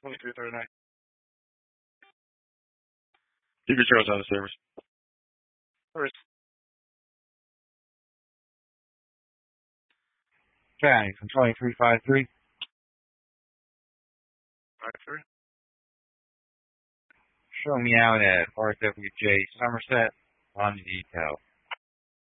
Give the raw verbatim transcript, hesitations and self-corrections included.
twenty-three thirty-nine. Keep your trails on the service. First. Thanks. I'm twenty-three five three. Five three. Show me out at R W J Somerset on the detail.